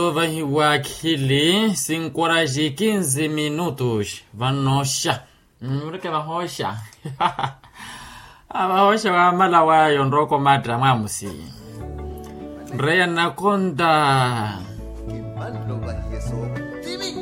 vahi wakili 5:15 minutos vanosha mureke vahosha abahosha wa mala wa yondroko matra mwamusi Reya nakonda